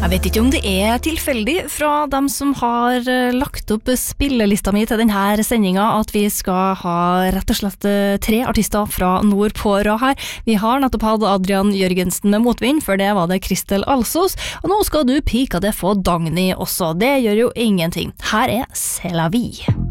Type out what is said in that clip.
Jeg vet ikke om det tilfeldig fra dem som har lagt opp spillelista mi til denne sendinga at vi skal ha rett og slett 3 artister fra nord på rad her. Vi har nettopp hatt Adrian Jørgensen med motvind, for det var det Kristel Alsos, og nå skal du pika det få Dagny også. Det gjør jo ingenting. Her C'est la vie.